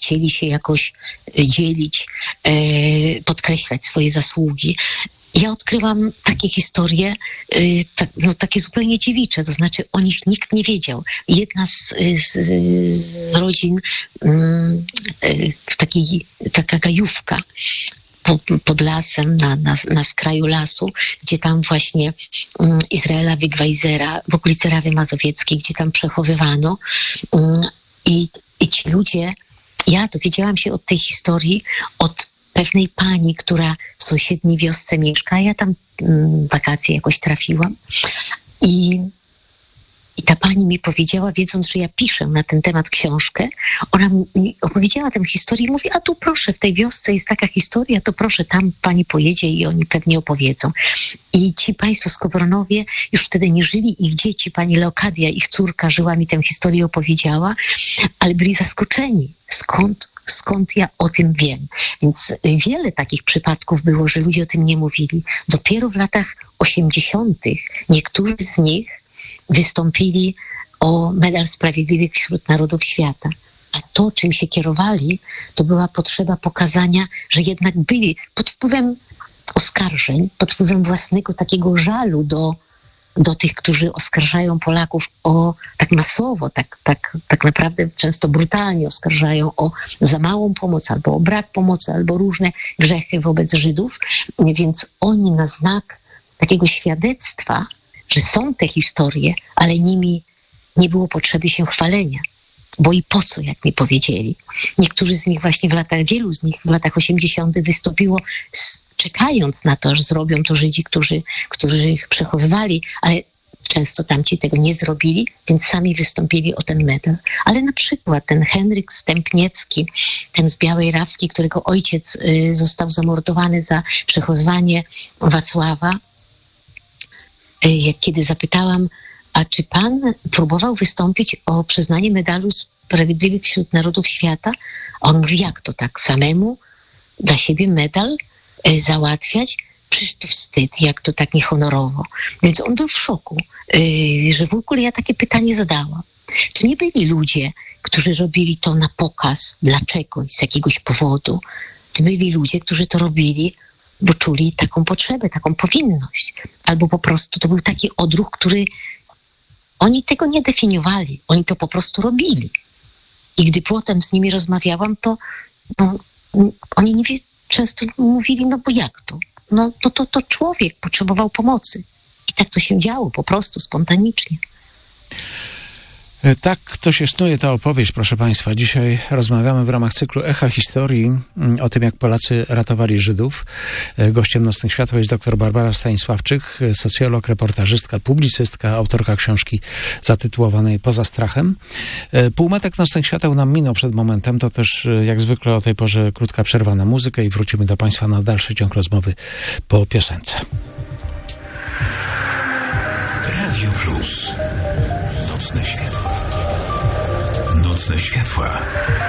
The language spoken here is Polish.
chcieli się jakoś dzielić, podkreślać swoje zasługi. Ja odkryłam takie historie, takie zupełnie dziewicze, to znaczy o nich nikt nie wiedział. Jedna z rodzin, taka gajówka pod lasem, na skraju lasu, gdzie tam właśnie Izraela Wigwajzera, w okolicy Rawy Mazowieckiej, gdzie tam przechowywano. I ci ludzie, ja dowiedziałam się od tej historii, od pewnej pani, która w sąsiedniej wiosce mieszka. Ja tam wakacje jakoś trafiłam. I ta pani mi powiedziała, wiedząc, że ja piszę na ten temat książkę, ona mi opowiedziała tę historię i mówi, a tu proszę, w tej wiosce jest taka historia, to proszę, tam pani pojedzie i oni pewnie opowiedzą. I ci państwo z Kowronowie już wtedy nie żyli, ich dzieci, pani Leokadia, ich córka żyła, mi tę historię opowiedziała, ale byli zaskoczeni, skąd ja o tym wiem. Więc wiele takich przypadków było, że ludzie o tym nie mówili. Dopiero w latach 80. niektórzy z nich wystąpili o Medal Sprawiedliwych wśród Narodów Świata. A to, czym się kierowali, to była potrzeba pokazania, że jednak byli pod wpływem oskarżeń, pod wpływem własnego takiego żalu do tych, którzy oskarżają Polaków tak masowo, tak naprawdę często brutalnie oskarżają o za małą pomoc, albo o brak pomocy, albo różne grzechy wobec Żydów. Więc oni na znak takiego świadectwa, że są te historie, ale nimi nie było potrzeby się chwalenia. Bo i po co, jak mi powiedzieli. Niektórzy z nich właśnie wielu z nich w latach 80. wystąpiło czekając na to, że zrobią to Żydzi, którzy ich przechowywali, ale często tamci tego nie zrobili, więc sami wystąpili o ten medal. Ale na przykład ten Henryk Stępniewski, ten z Białej Rawskiej, którego ojciec został zamordowany za przechowywanie Wacława, kiedy zapytałam, a czy pan próbował wystąpić o przyznanie Medalu Sprawiedliwych wśród Narodów Świata? A on mówi, jak to tak samemu dla siebie medal załatwiać? Przecież to wstyd, jak to tak niehonorowo. Więc on był w szoku, że w ogóle ja takie pytanie zadałam. Czy nie byli ludzie, którzy robili to na pokaz, dlaczego, z jakiegoś powodu? Czy byli ludzie, którzy to robili, bo czuli taką potrzebę, taką powinność? Albo po prostu to był taki odruch, który oni tego nie definiowali, oni to po prostu robili. I gdy potem z nimi rozmawiałam, to oni często mówili, no bo jak to? No to człowiek potrzebował pomocy. I tak to się działo, po prostu, spontanicznie. Tak to się snuje ta opowieść, proszę Państwa. Dzisiaj rozmawiamy w ramach cyklu Echa Historii o tym, jak Polacy ratowali Żydów. Gościem Nocnych Światła jest dr Barbara Stanisławczyk, socjolog, reportażystka, publicystka, autorka książki zatytułowanej Poza strachem. Półmetek Nocnych Świateł nam minął przed momentem, to też jak zwykle o tej porze krótka przerwa na muzykę i wrócimy do Państwa na dalszy ciąg rozmowy po piosence. Radio Plus. Nocne Światła. Nocne Światła.